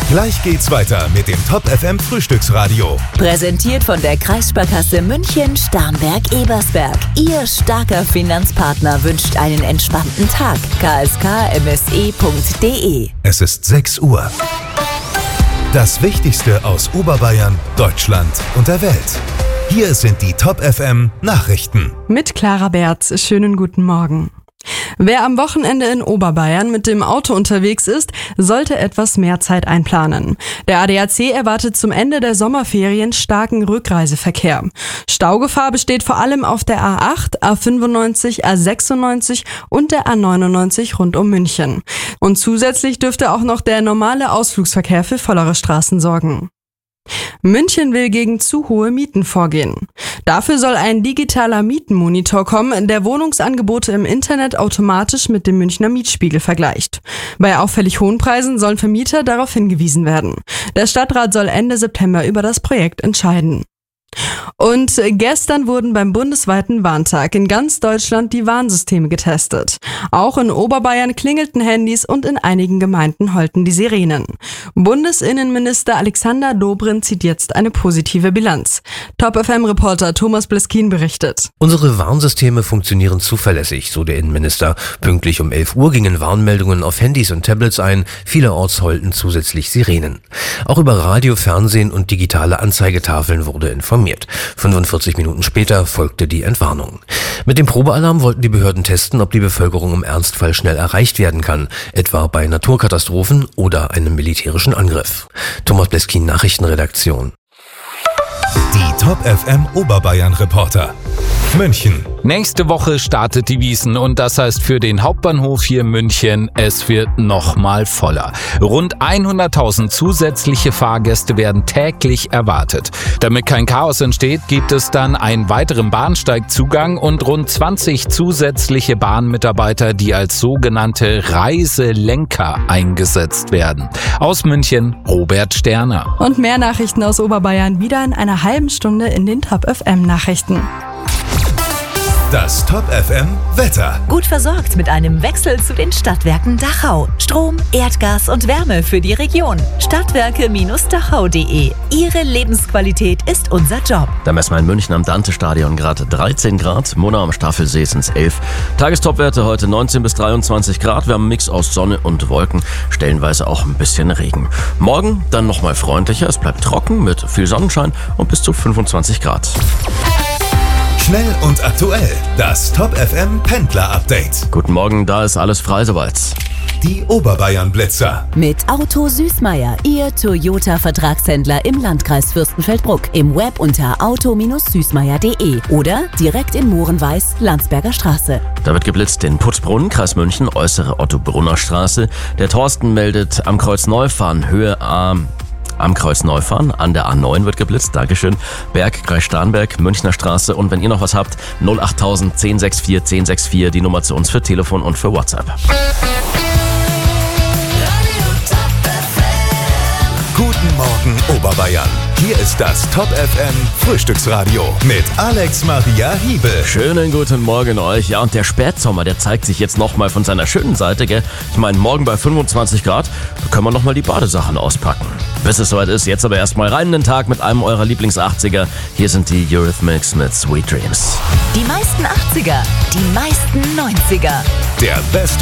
Gleich geht's weiter mit dem Top FM Frühstücksradio. Präsentiert von der Kreissparkasse München Starnberg-Ebersberg. Ihr starker Finanzpartner wünscht einen entspannten Tag. kskmse.de. Es ist 6 Uhr. Das Wichtigste aus Oberbayern, Deutschland und der Welt. Hier sind die Top FM Nachrichten. Mit Clara Berz. Schönen guten Morgen. Wer am Wochenende in Oberbayern mit dem Auto unterwegs ist, sollte etwas mehr Zeit einplanen. Der ADAC erwartet zum Ende der Sommerferien starken Rückreiseverkehr. Staugefahr besteht vor allem auf der A8, A95, A96 und der A99 rund um München. Und zusätzlich dürfte auch noch der normale Ausflugsverkehr für vollere Straßen sorgen. München will gegen zu hohe Mieten vorgehen. Dafür soll ein digitaler Mietenmonitor kommen, der Wohnungsangebote im Internet automatisch mit dem Münchner Mietspiegel vergleicht. Bei auffällig hohen Preisen sollen Vermieter darauf hingewiesen werden. Der Stadtrat soll Ende September über das Projekt entscheiden. Und gestern wurden beim bundesweiten Warntag in ganz Deutschland die Warnsysteme getestet. Auch in Oberbayern klingelten Handys und in einigen Gemeinden heulten die Sirenen. Bundesinnenminister Alexander Dobrindt zieht jetzt eine positive Bilanz. Top-FM-Reporter Thomas Bleskin berichtet. Unsere Warnsysteme funktionieren zuverlässig, so der Innenminister. Pünktlich um 11 Uhr gingen Warnmeldungen auf Handys und Tablets ein. Vielerorts heulten zusätzlich Sirenen. Auch über Radio, Fernsehen und digitale Anzeigetafeln wurde informiert. 45 Minuten später folgte die Entwarnung. Mit dem Probealarm wollten die Behörden testen, ob die Bevölkerung im Ernstfall schnell erreicht werden kann, etwa bei Naturkatastrophen oder einem militärischen Angriff. Thomas Bleskin, Nachrichtenredaktion. Die Top FM Oberbayern Reporter. München. Nächste Woche startet die Wiesn und das heißt für den Hauptbahnhof hier in München, es wird nochmal voller. Rund 100.000 zusätzliche Fahrgäste werden täglich erwartet. Damit kein Chaos entsteht, gibt es dann einen weiteren Bahnsteigzugang und rund 20 zusätzliche Bahnmitarbeiter, die als sogenannte Reiselenker eingesetzt werden. Aus München, Robert Sterner. Und mehr Nachrichten aus Oberbayern wieder in einer halben Stunde in den Top FM Nachrichten. Das Top FM Wetter. Gut versorgt mit einem Wechsel zu den Stadtwerken Dachau. Strom, Erdgas und Wärme für die Region. Stadtwerke-dachau.de. Ihre Lebensqualität ist unser Job. Da messen wir in München am Dante-Stadion gerade 13 Grad. Mona am Staffelsee sind es 11. Tagestopwerte heute 19 bis 23 Grad. Wir haben einen Mix aus Sonne und Wolken. Stellenweise auch ein bisschen Regen. Morgen dann nochmal freundlicher. Es bleibt trocken mit viel Sonnenschein und bis zu 25 Grad. Schnell und aktuell. Das Top FM Pendler Update. Guten Morgen, da ist alles frei soweit. Die Oberbayern Blitzer. Mit Auto Süßmeier, Ihr Toyota-Vertragshändler im Landkreis Fürstenfeldbruck. Im Web unter auto-süßmeier.de oder direkt in Mohrenweiß, Landsberger Straße. Da wird geblitzt in Putzbrunn, Kreis München, äußere Otto-Brunner Straße. Der Thorsten meldet am Kreuz Neufahren, Höhe am Kreuz Neufahren, an der A9 wird geblitzt, Dankeschön. Berg, Kreis Starnberg, Münchner Straße und wenn ihr noch was habt, 08000 1064 1064, die Nummer zu uns für Telefon und für WhatsApp. Guten Morgen Oberbayern. Hier ist das Top FM Frühstücksradio mit Alex Maria Hiebel. Schönen guten Morgen euch. Ja, und der Spätsommer, der zeigt sich jetzt nochmal von seiner schönen Seite, gell? Ich meine, morgen bei 25 Grad, da können wir nochmal die Badesachen auspacken. Bis es soweit ist, jetzt aber erstmal rein in den Tag mit einem eurer Lieblings-80er. Hier sind die Eurythmics mit Sweet Dreams. Die meisten 80er, die meisten 90er. Der beste